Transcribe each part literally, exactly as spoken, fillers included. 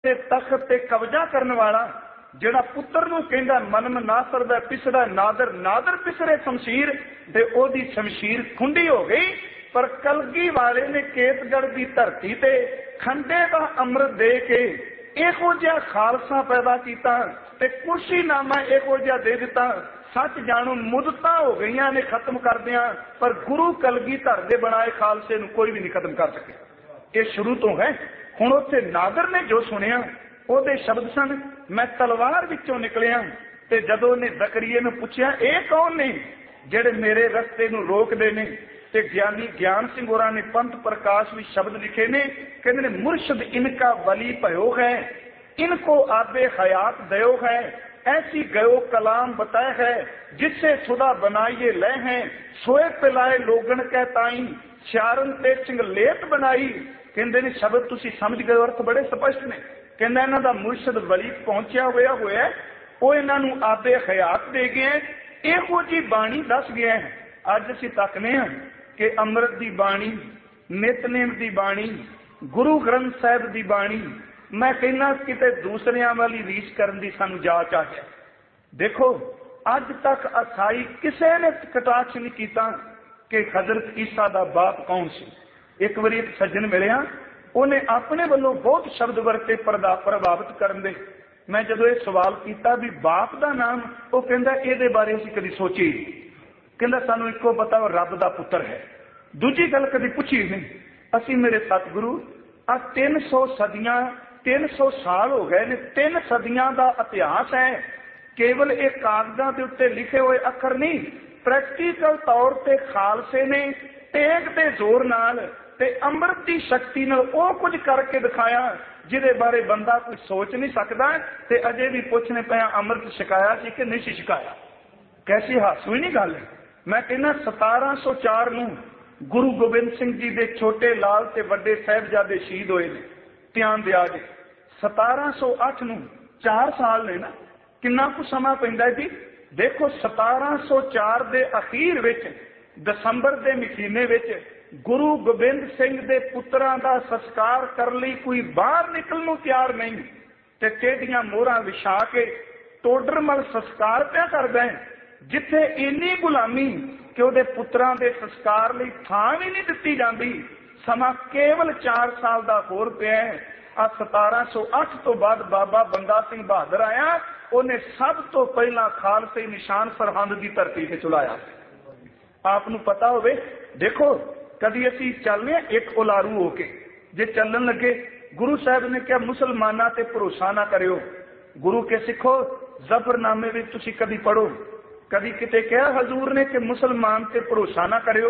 ते तख्त ते कब्जा करने वाला जिहड़ा पुत्र नूं कहंदा मनम नासर दा पिसड़ा नादर नादर पिसरे शमशीर ते ओदी शमशीर खुंडी हो गई। पर कलगी वाले ने केतगढ़ की धरती ते खंडे का अमृत दे के इहो जिहा खालसा पैदा किया ते कुर्सीनामा इहो जिहा दे दिता। सच जानो मुदता हो गई ने खत्म कर दिया, पर गुरु कलगीधर दे बनाए खालसे नूं कोई भी नहीं खत्म कर सके। ये शुरू तो है। हुण उत्थे नादर ने जो सुनिया ओदे शब्द सन, मैं तलवार विचों निकलिया ते जदों ने जकरिया नूं पुछया ये कौन ने जिहड़े मेरे रस्ते नूं रोकदे ने, ते ज्ञानी ज्ञान सिंह होरां ने पंथ प्रकाश भी शब्द लिखे ने, कहते ने मुर्शद इनका वली भयो है, इनको आबे हयात दयो है, ऐसी गयो कलाम बताए है, जिससे सुधा बनाइए ले हैं, सोए पिलाए लोगन कह ताई, शारन ते चिंगलेत बनाई। कहते ने शब्द तुसी समझ गए, अर्थ बड़े स्पष्ट ने। कहना इन्हां दा मुर्शद वली पहुंचा होया होया वो इन्हां नूं आबे हयात दे गए, इहो जी बाणी दस गया है। अज असीं तकने हां कि अमृत दी बाणी, नितनेम दी बाणी, गुरु ग्रंथ साहिब दी बाणी, मैं कहना किते दूसरियां वाली रीस करन दी सानू जाच आ जाए। देखो अज तक असाई किसी ने कटाक्ष नहीं किया कि हजरत ईसा दा बाप कौन सी। एक बार एक सज्जन मिलिया, उन्हें अपने वालों बहुत शब्द वरते प्रभावित करन दे। मैं जदों ये सवाल किया भी बाप का नाम, वो कहता ये बारे असीं कदी सोची, कहता सानू इको पता वो रब का पुत्र है। दूजी गल कदी पूछी नहीं। असी मेरे सतगुरु आ तीन सौ सदियां तीन सौ साल हो गए ने, तीन सदियां का इतिहास है। केवल एक कागजां दे उत्ते लिखे हुए अखर नहीं, प्रैक्टिकल तौर पर खालसे ने टेक दे जोर नाल ते अमृत की शक्ति नाल वो कुछ करके दिखाया जिहदे बारे बंदा कोई सोच नहीं सकता। ते अजे भी पूछने पे अमृत छकाया सी कि नहीं छकाया। कैसी हासूई नहीं गल है। मैं कहना सतारा सौ चार नूं गुरु गोबिंद सिंह जी दे छोटे लाल ते वड्डे साहिबजादे शहीद होए ने। ध्यान दिया जे सतारा सौ अठ नूं चार साल ने ना, किन्ना कुछ समा पैंदा जी। देखो सतारा सौ चार दे अखीर विच दसंबर दे महीने विच गुरु गोबिंद सिंह दे पुत्रां दा संस्कार करने लई कोई बाहर निकलण नूं तैयार नहीं, ते टेढ़ियां मोहरां विछा के टोडरमल संस्कार पिया करदा है, जिथे इन्नी गुलामी कि उहदे पुत्रां दे संस्कार लई थां भी नहीं दित्ती जांदी। समा केवल चार साल दा होर पिया है। आ सतारा सौ अठ तो बाद बाबा बंदा सिंह बहादुर आया, उन्हें सब तो पहला खालसे निशान सरहंद की धरती से चलाया। आपनू पता होवे, देखो कदी असी चलने एक उलारू होके जे चलन लगे, गुरु साहब ने क्या मुसलमाना ते भरोसा ना करियो। गुरु के सिखो जफरनामे में तुसी कदी पढ़ो, कदी किते कहा हजूर ने कि मुसलमान ते भरोसा ना करियो।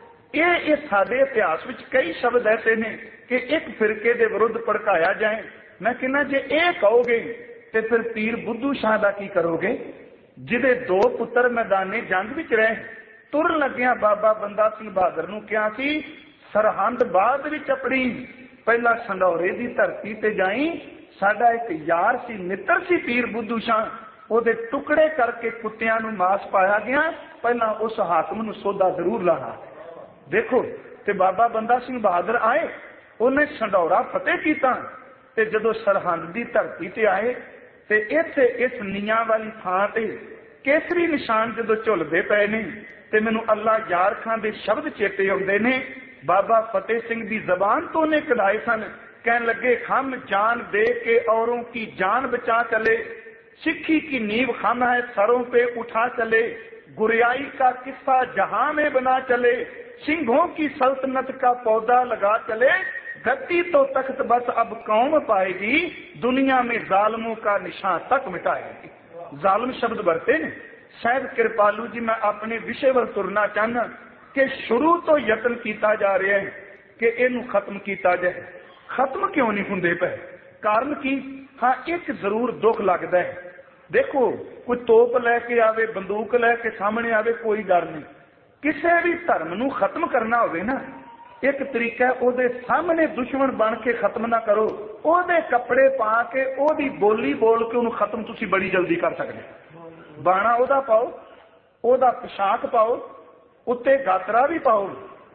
ये ये साडे इतिहास विच कई शब्द ऐसे ने कि एक फिरके दे विरुद्ध भड़काया जाए। मैं कहना जे ये कहोगे तो फिर पीर बुद्धू शाह दा की करोगे, जिदे दो पुत्र मैदाने जंग विच रहे। तुर लग्या बाबा बंदा सिंह बहादुर नूं कहा सी सरहंद बाद विच अपनी पहला संडौरे की धरती ते जाई। साडा एक यार सी, मित्र सी पीर बुद्धू शाह, ਉਹਦੇ टुकड़े करके कुत्तियां नूं मास पाया गया। पहला उस हाकम नूं सौदा जरूर लाना। देखो ते बाबा बंदा सिंह बहादुर आए, उन्हें संडौरा फतेह किया ते जदों सरहंद की धरती ते आए ते इत्थे इस नीआं वाली थां ते केसरी निशान जदों झुलदे पए ने ते मैनूं अल्लाह यार खां दे शब्द चेते आउंदे ने। बाबा फतेह सिंह की जबान तो उन्हें कढ़ाए सन, कहन लगे हम जान दे के औरों की जान बचा चले, सिक्खी की नींव हम है सरों पे उठा चले, गुरियाई का किस्सा जहां में बना चले, सिंहों की सल्तनत का पौधा लगा चले, गद्दी तो तख्त बस अब कौम पाएगी, दुनिया में जालमों का निशान तक मिटाएगी। जालम शब्द बरते ने। शायद कृपालू जी मैं अपने विषय पर तुरना चाहना कि शुरू तो यत्न किया जा रहा है कि इनू खत्म किया जाए। खत्म क्यों नहीं होंदे पे? कारण की? हाँ एक जरूर दुख लगता है। देखो कोई तोप लैके आवे, बंदूक लैके सामने आवे, कोई डर नहीं। किसी भी धर्म नू खत्म करना होवे ना, एक तरीका है ओदे सामने दुश्मन बन के खत्म ना करो, ओदे कपड़े पा के ओदी बोली बोल के उन्हें खत्म तुसी बड़ी जल्दी कर सकते। बाणा ओदा पाओ, ओदा पोशाक पाओ, उत्ते गातरा भी पाओ,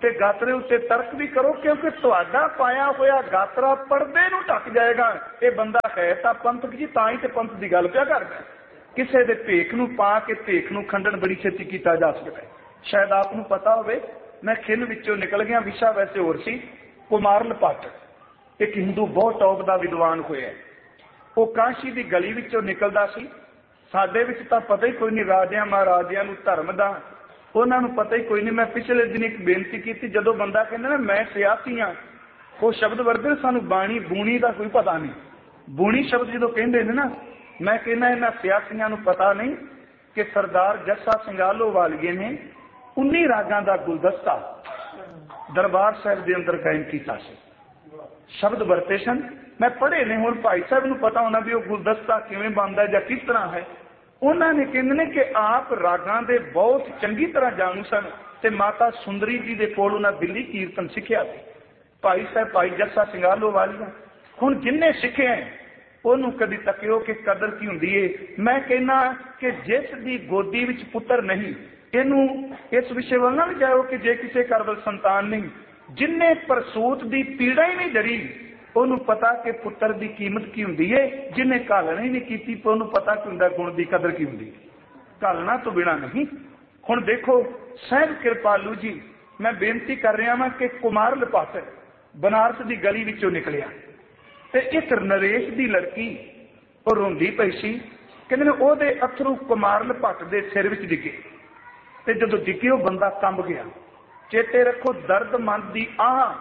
ਤੇ ਗਾਤਰੇ ਉੱਤੇ ਤਰਕ ਵੀ ਕਰੋ, ਕਿਉਂਕਿ ਤੁਹਾਡਾ ਪਾਇਆ ਹੋਇਆ ਗਾਤਰਾ ਪਰਦੇ ਨੂੰ ਢੱਕ ਜਾਏਗਾ। ਇਹ ਬੰਦਾ ਹੈ ਤਾਂ ਪੰਥਕ ਜੀ, ਤਾਂ ਹੀ ਤੇ ਪੰਥ ਦੀ ਗੱਲ ਪਿਆ ਕਰਦਾ। ਕਿਸੇ ਦੇ ਭੇਖ ਨੂੰ ਪਾ ਕੇ ਭੇਖ ਨੂੰ ਖੰਡਨ ਬੜੀ ਛੇਤੀ ਕੀਤਾ ਜਾ ਸਕਦਾ ਹੈ। ਸ਼ਾਇਦ ਆਪ ਨੂੰ ਪਤਾ ਹੋਵੇ, ਮੈਂ ਖਿਲ ਵਿੱਚੋਂ ਨਿਕਲ ਗਿਆ, ਵਿਸ਼ਾ ਵੈਸੇ ਹੋਰ ਸੀ। ਕੁਮਾਰਲ ਭੱਟ ਇੱਕ ਹਿੰਦੂ ਬਹੁਤ ਟੌਪ ਦਾ ਵਿਦਵਾਨ ਹੋਇਆ। ਉਹ ਕਾਸ਼ੀ ਦੀ ਗਲੀ ਵਿੱਚੋਂ ਨਿਕਲਦਾ ਸੀ। ਸਾਡੇ ਵਿੱਚ ਤਾਂ ਪਤਾ ਹੀ ਕੋਈ ਨਹੀਂ ਰਾਜਿਆਂ ਮਹਾਰਾਜਿਆਂ ਨੂੰ ਧਰਮ ਦਾ, ਉਹਨਾਂ ਨੂੰ ਪਤਾ ਹੀ ਕੋਈ ਨਹੀਂ। ਮੈਂ ਪਿਛਲੇ ਦਿਨ ਇੱਕ ਬੇਨਤੀ ਕੀਤੀ, ਜਦੋਂ ਬੰਦਾ ਕਹਿੰਦਾ ਨਾ ਮੈਂ ਸਿਆਸੀ ਹਾਂ, ਉਹ ਸ਼ਬਦ ਵਰਤੇ ਸਾਨੂੰ ਬਾਣੀ ਬੂਣੀ ਦਾ ਕੋਈ ਪਤਾ ਨਹੀਂ। ਬੂਣੀ ਸ਼ਬਦ ਜਦੋਂ ਕਹਿੰਦੇ ਨੇ ਨਾ, ਮੈਂ ਕਹਿੰਦਾ ਇਹਨਾਂ ਸਿਆਸੀਆਂ ਨੂੰ ਪਤਾ ਨਹੀਂ ਕਿ ਸਰਦਾਰ ਜੱਸਾ ਸਿੰਘਾਲੋ ਵਾਲੀਏ ਨੇ ਉੱਨੀ ਰਾਗਾਂ ਦਾ ਗੁਲਦਸਤਾ ਦਰਬਾਰ ਸਾਹਿਬ ਦੇ ਅੰਦਰ ਕਾਇਮ ਕੀਤਾ ਸੀ। ਸ਼ਬਦ ਵਰਤੇ ਸਨ, ਮੈਂ ਪੜ੍ਹੇ ਨੇ। ਹੁਣ ਭਾਈ ਸਾਹਿਬ ਨੂੰ ਪਤਾ ਹੋਣਾ ਵੀ ਉਹ ਗੁਲਦਸਤਾ ਕਿਵੇਂ ਬਣਦਾ ਜਾਂ ਕਿਸ ਤਰ੍ਹਾਂ ਹੈ। ਉਹਨਾਂ ਨੇ ਕਹਿੰਦੇ ਨੇ ਕਿ ਆਪ ਰਾਗਾਂ ਦੇ ਬਹੁਤ ਚੰਗੀ ਤਰ੍ਹਾਂ ਜਾਣੂ ਸਨ ਤੇ ਮਾਤਾ ਸੁੰਦਰੀ ਜੀ ਦੇ ਕੋਲ ਉਹਨਾਂ ਦਿੱਲੀ ਕੀਰਤਨ ਸਿੱਖਿਆ ਸੀ। ਭਾਈ ਸਾਹਿਬ ਭਾਈ ਜੱਸਾ ਸਿੰਘਾਲੋ ਵਾਲੀਆ ਹੁਣ ਜਿੰਨੇ ਸਿੱਖਿਆ ਉਹਨੂੰ ਕਦੀ ਤੱਕਿਓ ਕਿ ਕਦਰ ਕੀ ਹੁੰਦੀ ਏ। ਮੈਂ ਕਹਿੰਦਾ ਕਿ ਜਿਸ ਦੀ ਗੋਦੀ ਵਿੱਚ ਪੁੱਤਰ ਨਹੀਂ, ਇਹਨੂੰ ਇਸ ਵਿਸ਼ੇ ਵੱਲ ਨਾ ਜਾਓ ਕਿ ਜੇ ਕਿਸੇ ਘਰ ਵੱਲ ਸੰਤਾਨ ਨਹੀਂ, ਜਿੰਨੇ ਪ੍ਰਸੂਤ ਦੀ ਪੀੜਾ ਹੀ ਨਹੀਂ ਡਰੀ ਉਹਨੂੰ ਪਤਾ ਕਿ ਪੁੱਤਰ ਦੀ ਕੀਮਤ ਕੀ ਹੁੰਦੀ ਏ। ਜਿਹਨੇ ਘਾਲਣਾ ਹੀ ਨਹੀਂ ਕੀਤੀ ਉਹਨੂੰ ਪਤਾ ਕੀ ਹੁੰਦਾ ਗੁਣ ਦੀ ਕਦਰ ਕੀ ਹੁੰਦੀ। ਘਾਲਣਾ ਤੋਂ ਬਿਨਾਂ ਨਹੀਂ। ਹੁਣ ਦੇਖੋ ਸਾਹਿਬ ਕਿਰਪਾਲੂ ਜੀ, ਮੈਂ ਬੇਨਤੀ ਕਰ ਰਿਹਾ ਵਾਂ ਕਿ ਕੁਮਾਰਲ ਭੱਟ ਬਨਾਰਸ ਦੀ ਗਲੀ ਵਿੱਚੋਂ ਨਿਕਲਿਆ ਤੇ ਇੱਕ ਨਰੇਸ਼ ਦੀ ਲੜਕੀ ਉਹ ਰੋਂਦੀ ਪਈ ਸੀ। ਕਹਿੰਦੇ ਨੇ ਉਹਦੇ ਅਥਰੂ ਕੁਮਾਰਲ ਭੱਟ ਦੇ ਸਿਰ ਵਿੱਚ ਡਿੱਗੇ ਤੇ ਜਦੋਂ ਡਿੱਗੇ ਉਹ ਬੰਦਾ ਕੰਬ ਗਿਆ। ਚੇਤੇ ਰੱਖੋ, ਦਰਦਮੰਦ ਦੀ ਆਹ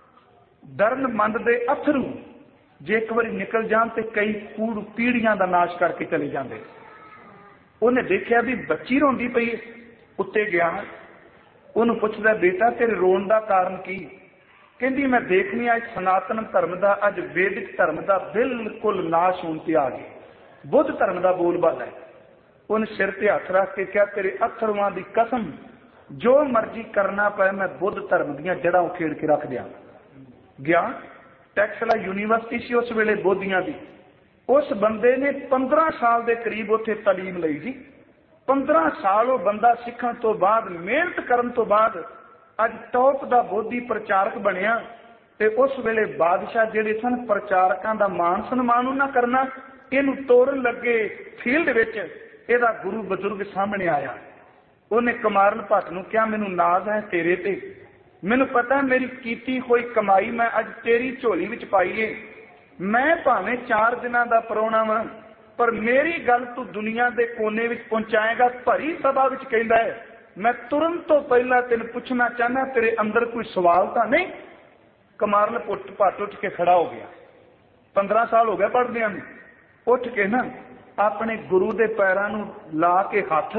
ਦਰਦਮੰਦ ਦੇ ਅਥਰੂ ਜੇ ਇੱਕ ਵਾਰੀ ਨਿਕਲ ਜਾਣ ਤੇ ਕਈ ਕੂੜ ਪੀੜੀਆਂ ਦਾ ਨਾਸ਼ ਕਰਕੇ ਚਲੇ ਜਾਂਦੇ। ਉਹਨੇ ਦੇਖਿਆ ਵੀ ਬੱਚੀ ਰੋਂਦੀ ਪਈ, ਉੱਤੇ ਗਿਆ, ਉਹਨੂੰ ਪੁੱਛਦਾ ਬੇਟਾ ਤੇਰੇ ਰੋਣ ਦਾ ਕਾਰਨ ਕੀ? ਕਹਿੰਦੀ ਮੈਂ ਦੇਖਣੀ ਅੱਜ ਸਨਾਤਨ ਧਰਮ ਦਾ, ਅੱਜ ਵੈਦਿਕ ਧਰਮ ਦਾ ਬਿਲਕੁਲ ਨਾਸ਼ ਹੋਣ ਤੇ ਆ ਗਏ। ਬੁੱਧ ਧਰਮ ਦਾ ਬੋਲਬਾਲਾ ਹੈ। ਉਹਨੇ ਸਿਰ ਤੇ ਹੱਥ ਰੱਖ ਕੇ ਕਿਹਾ ਤੇਰੇ ਅਥਰੂਆਂ ਦੀ ਕਸਮ, ਜੋ ਮਰਜ਼ੀ ਕਰਨਾ ਪਏ ਮੈਂ ਬੁੱਧ ਧਰਮ ਦੀਆਂ ਜੜ੍ਹਾਂ ਉਖੇੜ ਕੇ ਰੱਖ ਦਿਆਂ। ਗਿਆ, ਟੈਕਸਲਾ ਯੂਨੀਵਰਸਿਟੀ ਸੀ ਉਸ ਵੇਲੇ ਬੋਧੀਆਂ ਦੀ। ਉਸ ਬੰਦੇ ਨੇ ਪੰਦਰਾਂ ਸਾਲ ਦੇ ਕਰੀਬ ਉੱਥੇ ਤਾਲੀਮ ਲਈ ਜੀ। ਪੰਦਰਾਂ ਸਾਲ ਉਹ ਬੰਦਾ ਸਿੱਖਣ ਤੋਂ ਬਾਅਦ, ਮਿਹਨਤ ਕਰਨ ਤੋਂ ਬਾਅਦ ਅੱਜ ਟੌਪ ਦਾ ਬੋਧੀ ਪ੍ਰਚਾਰਕ ਬਣਿਆ। ਤੇ ਉਸ ਵੇਲੇ ਬਾਦਸ਼ਾਹ ਜਿਹੜੇ ਸਨ, ਪ੍ਰਚਾਰਕਾਂ ਦਾ ਮਾਣ ਸਨਮਾਨ ਉਹਨਾਂ ਕਰਨਾ, ਇਹਨੂੰ ਤੋੜਨ ਲੱਗੇ ਫੀਲਡ ਵਿੱਚ। ਇਹਦਾ ਗੁਰੂ ਬਜ਼ੁਰਗ ਸਾਹਮਣੇ ਆਇਆ। ਉਹਨੇ ਕੁਮਾਰਲ ਭੱਟ ਨੂੰ ਕਿਹਾ ਮੈਨੂੰ ਨਾਜ਼ ਹੈ ਤੇਰੇ ਤੇ, ਮੈਨੂੰ ਪਤਾ ਮੇਰੀ ਕੀਤੀ ਹੋਈ ਕਮਾਈ ਮੈਂ ਅੱਜ ਤੇਰੀ ਝੋਲੀ ਵਿੱਚ ਪਾਈ ਏ। ਮੈਂ ਭਾਵੇਂ ਚਾਰ ਦਿਨਾਂ ਦਾ ਪ੍ਰਾਹੁਣਾ ਵਾਂ, ਪਰ ਮੇਰੀ ਗੱਲ ਤੂੰ ਦੁਨੀਆ ਦੇ ਕੋਨੇ ਵਿੱਚ ਪਹੁੰਚਾਏਗਾ। ਭਰੀ ਸਭਾ ਵਿੱਚ ਕਹਿੰਦਾ ਹੈ ਮੈਂ ਤੁਰੰਤ ਤੋਂ ਪਹਿਲਾਂ ਤੈਨੂੰ ਪੁੱਛਣਾ ਚਾਹੁੰਦਾ ਤੇਰੇ ਅੰਦਰ ਕੋਈ ਸਵਾਲ ਤਾਂ ਨਹੀਂ? ਕੁਮਾਰਲ ਭੱਟ ਉੱਠ ਕੇ ਖੜਾ ਹੋ ਗਿਆ। ਪੰਦਰਾਂ ਸਾਲ ਹੋ ਗਏ ਪੜ੍ਹਦਿਆਂ ਨੂੰ। ਉੱਠ ਕੇ ਨਾ ਆਪਣੇ ਗੁਰੂ ਦੇ ਪੈਰਾਂ ਨੂੰ ਲਾ ਕੇ ਹੱਥ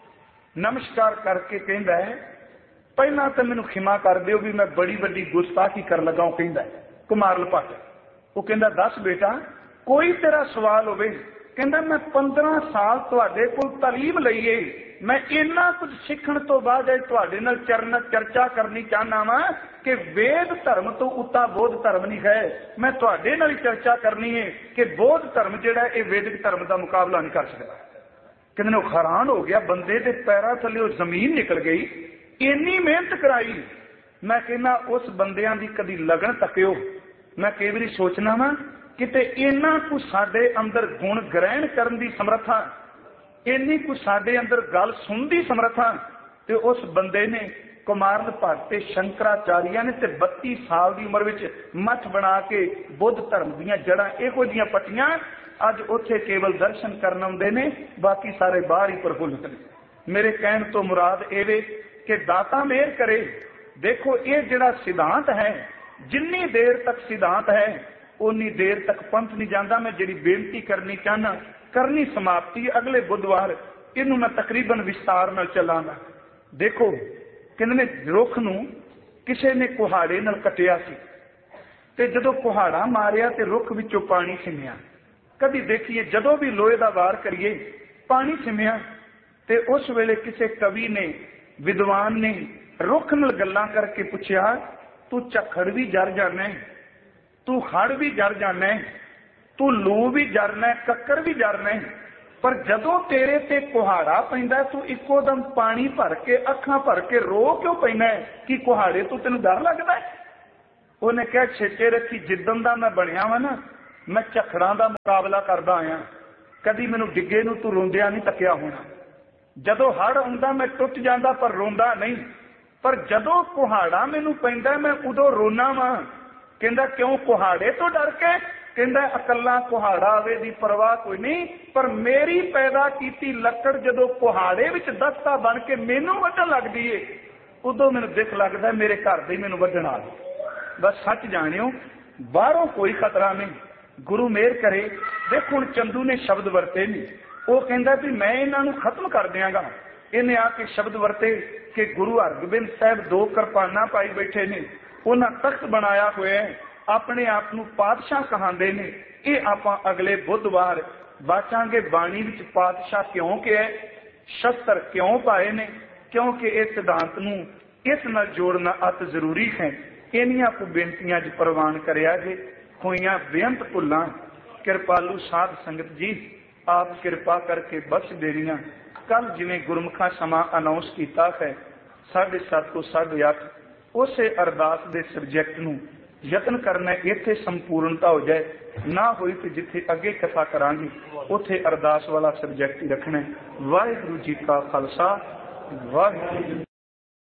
ਨਮਸਕਾਰ ਕਰਕੇ ਕਹਿੰਦਾ ਹੈ ਪਹਿਲਾਂ ਤਾਂ ਮੈਨੂੰ ਖਿਮਾ ਕਰ ਦਿਓ ਵੀ ਮੈਂ ਬੜੀ ਵੱਡੀ ਗੁਸਤਾਖੀ ਕਰਨ ਲੱਗਾ। ਉਹ ਕਹਿੰਦਾ ਕੁਮਾਰਲ ਭੱਟ, ਉਹ ਕਹਿੰਦਾ ਦੱਸ ਬੇਟਾ ਕੋਈ ਤੇਰਾ ਸਵਾਲ ਹੋਵੇ। ਕਹਿੰਦਾ ਮੈਂ ਪੰਦਰਾਂ ਸਾਲ ਤੁਹਾਡੇ ਕੋਲ ਤਾਲੀਮ ਲਈ ਏ, ਮੈਂ ਇੰਨਾ ਕੁਝ ਸਿੱਖਣ ਤੋਂ ਬਾਅਦ ਤੁਹਾਡੇ ਨਾਲ ਚਰਨ ਚਰਚਾ ਕਰਨੀ ਚਾਹੁੰਦਾ ਵਾਂ ਕਿ ਵੇਦ ਧਰਮ ਤੋਂ ਉੱਤਾ ਬੋਧ ਧਰਮ ਨਹੀਂ ਹੈ। ਮੈਂ ਤੁਹਾਡੇ ਨਾਲ ਹੀ ਚਰਚਾ ਕਰਨੀ ਹੈ ਕਿ ਬੋਧ ਧਰਮ ਜਿਹੜਾ ਇਹ ਵੈਦਿਕ ਧਰਮ ਦਾ ਮੁਕਾਬਲਾ ਨਹੀਂ ਕਰ ਸਕਦਾ। ਕਹਿੰਦੇ ਨੇ ਉਹ ਹੈਰਾਨ ਹੋ ਗਿਆ, ਬੰਦੇ ਦੇ ਪੈਰਾਂ ਥੱਲੇ ਉਹ ਜ਼ਮੀਨ ਨਿਕਲ ਗਈ। ਇੰਨੀ ਮਿਹਨਤ ਕਰਾਈ। ਮੈਂ ਕਹਿੰਦਾ ਉਸ ਬੰਦਿਆਂ ਦੀ ਕਦੀ ਲਗਨ ਤੱਕਿਓ। ਮੈਂ ਕਈ ਵਾਰੀ ਸੋਚਣਾ ਵਾਂ ਕਿਤੇ ਇੰਨਾ ਕੁ ਸਾਡੇ ਅੰਦਰ ਗੁਣ ਗ੍ਰਹਿਣ ਕਰਨ ਦੀ ਸਮਰੱਥਾ, ਇੰਨੀ ਕੁ ਸਾਡੇ ਅੰਦਰ ਗੱਲ ਸੁਣਨ ਦੀ ਸਮਰੱਥਾ ਤੇ ਉਸ ਬੰਦੇ ਨੇ ਕੁਮਾਰਲ ਭੱਟ ਤੇ ਸ਼ੰਕਰਾਚਾਰੀਆ ਨੇ ਤੇ ਬੱਤੀ ਸਾਲ ਦੀ ਉਮਰ ਵਿੱਚ ਮੱਠ ਬਣਾ ਕੇ ਬੁੱਧ ਧਰਮ ਦੀਆਂ ਜੜ੍ਹਾਂ ਇਹੋ ਜਿਹੀਆਂ ਪੱਟੀਆਂ। ਅੱਜ ਉੱਥੇ ਕੇਵਲ ਦਰਸ਼ਨ ਕਰਨ ਆਉਂਦੇ ਨੇ, ਬਾਕੀ ਸਾਰੇ ਬਾਹਰ ਹੀ ਪ੍ਰਫੁੱਲਤ ਨੇ। ਮੇਰੇ ਕਹਿਣ ਤੋਂ ਮੁਰਾਦ ਇਹ ਵੇ ਕਿ ਦਾਤਾ ਮਿਹਰ ਕਰੇ। ਦੇਖੋ ਇਹ ਜਿਹੜਾ ਸਿਧਾਂਤ ਹੈ, ਜਿੰਨੀ ਦੇਰ ਤੱਕ ਸਿਧਾਂਤ ਹੈ ਉਨੀ ਦੇਰ ਤੱਕ ਪੰਥ ਨਹੀਂ ਜਾਂਦਾ। ਮੈਂ ਜਿਹੜੀ ਬੇਨਤੀ ਕਰਨੀ ਚਾਹਨਾ ਕਰਨੀ ਸਮਾਪਤੀ ਅਗਲੇ ਬੁੱਧਵਾਰ, ਇਹਨੂੰ ਮੈਂ ਤਕਰੀਬਨ ਵਿਸਤਾਰ ਨਾਲ ਚੱਲਾਂਗਾ। ਦੇਖੋ ਕਹਿੰਦੇ ਨੇ ਰੁੱਖ ਨੂੰ ਕਿਸੇ ਨੇ ਕੁਹਾੜੇ ਨਾਲ ਕੱਟਿਆ ਸੀ ਤੇ ਜਦੋਂ ਕੁਹਾੜਾ ਮਾਰਿਆ ਤੇ ਰੁੱਖ ਵਿੱਚੋਂ ਪਾਣੀ ਸਿੰਮਿਆ। ਕਦੀ ਦੇਖੀਏ ਜਦੋਂ ਵੀ ਲੋਹੇ ਦਾ ਵਾਰ ਕਰੀਏ ਪਾਣੀ ਸਿੰਮਿਆ। ਤੇ ਉਸ ਵੇਲੇ ਕਿਸੇ ਕਵੀ ਨੇ, ਵਿਦਵਾਨ ਨੇ ਰੁੱਖ ਨਾਲ ਗੱਲਾਂ ਕਰਕੇ ਪੁੱਛਿਆ ਤੂੰ ਝੱਖੜ ਵੀ ਜਰ ਜਾਣਾ, ਤੂੰ ਹੜ ਵੀ ਜਰ ਜਾਣਾ, ਤੂੰ ਲੂ ਵੀ ਜਰਨਾ, ਕੱਕਰ ਵੀ ਜਰਨਾ, पर जदों तेरे ते कुहाड़ा पैंदा तू इको दम पानी भर के अखां भर के रो क्यों पैना है कि कुहाड़े तो तेन डर लगता है? उन्हें कहा छेटे रखी जिदन का मैं बनया वा ना मैं झखड़ा का मुकाबला करता आया, कदी मैनू डिगे नू तू रोंदिया नहीं तकिया होना। जदों हड़ आउंदा मैं टुट जांदा पर रोंदा नहीं, पर जदों कुहाड़ा मैनू पैंदा मैं उदों रोना वा। कहंदा क्यों कुहाड़े तो डर के? कहंदा अकल्ला कुहाड़ा आवे दी परवाह कोई नहीं, पर मेरी पैदा कीती लकड़ जदों कुहाड़े विच दस्ता बन के मैनू वड्डण लगदी है उदों मैनू दुख लगदा मेरे घर दे मैनू वड्डण आ गए। बस सच जानियो बाहरों कोई खतरा नहीं, गुरु मेहर करे। देख हुण चंदू ने शब्द वरते नहीं, वो कहंदा भी मैं इन्हां नू खत्म कर दियांगा। इन्हें आके शब्द वरते कि गुरु हरगोबिंद साहब दो किरपाना पाई बैठे ने, उन्हां तख्त बनाया होया है, अपने आप नू पातशाह कहांदे ने। ये आपां अगले बुधवार बाचांगे बाणी विच पातशाह क्यों कहा है, शस्त्र क्यों पाए ने, क्योंकि इस सिद्धांत नू इस नाल जोड़ना अत जरूरी है। इन्हियां को बेनतियां च प्रवान करिया जे होइयां बेअंत भुल्लां किरपालू साध संगत जी आप किरपा करके बख्श देनियां। कल जिवें गुरमुखा समा अनाउंस कीता है साढ़े सत्त तो साढ़े अठ उसे अरदास दे सबजैक्ट नू यतन करना इत्थे संपूर्णता हो जाए, ना होई तो जिथे अगे कथा करांगे उथे अरदास वाला सबजैक्ट ही रखना है। वाहिगुरू जी का खालसा वाहिगुरू।